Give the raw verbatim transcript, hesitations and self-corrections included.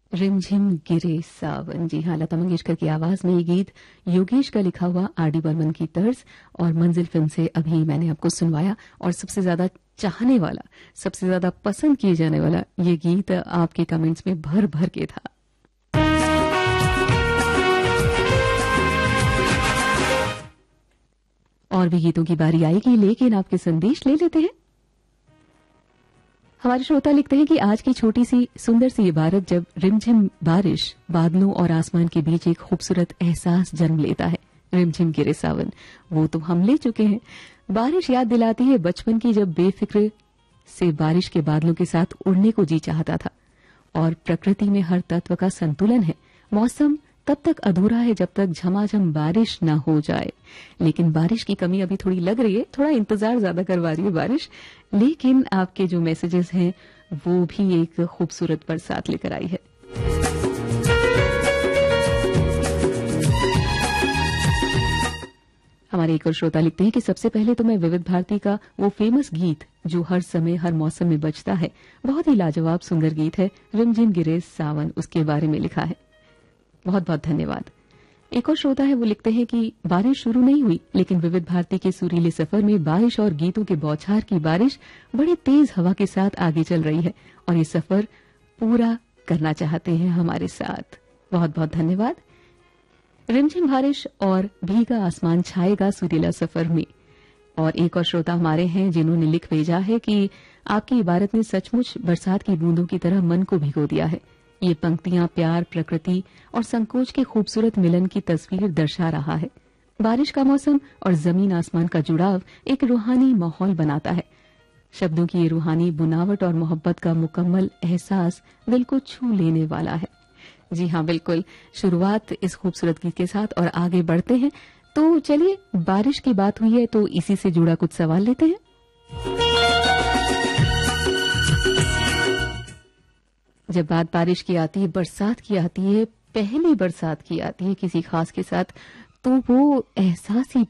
रिमझिम गिरे सावन। जी हाँ, लता मंगेशकर की आवाज में ये गीत योगेश का लिखा हुआ आर डी बर्मन की तर्ज और मंजिल फिल्म से अभी मैंने आपको सुनवाया। और सबसे ज्यादा चाहने वाला, सबसे ज्यादा पसंद किए जाने वाला ये गीत आपके कमेंट्स में भर भर के था। और भी गीतों की बारी आएगी, लेकिन आपके संदेश ले लेते हैं। हमारे श्रोता लिखते हैं कि आज की छोटी सी सुंदर सी इबारत जब रिमझिम बारिश बादलों और आसमान के बीच एक खूबसूरत एहसास जन्म लेता है। रिमझिम गिरे सावन वो तो हम ले चुके हैं। बारिश याद दिलाती है बचपन की, जब बेफिक्र से बारिश के बादलों के साथ उड़ने को जी चाहता था। और प्रकृति में हर तत्व का संतुलन है। मौसम तब तक अधूरा है जब तक झमाझम बारिश न हो जाए। लेकिन बारिश की कमी अभी थोड़ी लग रही है, थोड़ा इंतजार ज्यादा करवा रही है बारिश। लेकिन आपके जो मैसेजेस हैं वो भी एक खूबसूरत बरसात लेकर आई है। हमारे एक और श्रोता लिखते हैं कि सबसे पहले तो मैं विविध भारती का वो फेमस गीत जो हर समय हर मौसम में बजता है, बहुत ही लाजवाब सुंदर गीत है, रिमझिम गिरे सावन, उसके बारे में लिखा है। बहुत बहुत धन्यवाद। एक और श्रोता है, वो लिखते हैं कि बारिश शुरू नहीं हुई, लेकिन विविध भारती के सुरीले सफर में बारिश और गीतों के बौछार की बारिश बड़ी तेज हवा के साथ आगे चल रही है और ये सफर पूरा करना चाहते हैं हमारे साथ। बहुत बहुत धन्यवाद। रिमझिम बारिश और भीगा आसमान छाएगा सुरीला सफर में। और एक और श्रोता हमारे हैं जिन्होंने लिख भेजा है कि आपकी इबारत ने सचमुच बरसात की बूंदों की तरह मन को भिगो दिया है। ये पंक्तियां प्यार, प्रकृति और संकोच के खूबसूरत मिलन की तस्वीर दर्शा रहा है। बारिश का मौसम और जमीन आसमान का जुड़ाव एक रूहानी माहौल बनाता है। शब्दों की ये रूहानी बुनावट और मोहब्बत का मुकम्मल एहसास दिल को छू लेने वाला है। जी हाँ, बिल्कुल। शुरुआत इस खूबसूरत गीत के साथ और आगे बढ़ते हैं। तो चलिए, बारिश की बात हुई है तो इसी से जुड़ा कुछ सवाल लेते हैं। जब बात बारिश की आती है, बरसात की आती है, पहली बरसात की आती है किसी खास के साथ, तो वो एहसास ही